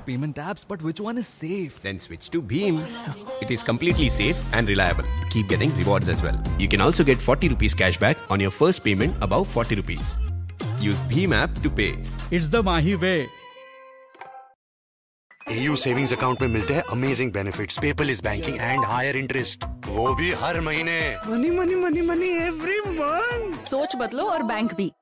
payment apps, but which one is safe? Then switch to Bheem. It is completely safe and reliable. Keep getting rewards as well. You can also get 40 rupees cashback on your first payment above 40 rupees. Use Bheem app to pay. It's the Mahi way. AU savings account में मिलते हैं amazing benefits, paperless banking and higher interest, वो भी हर महीने। Money money money money every month. सोच बदलो और bank भी।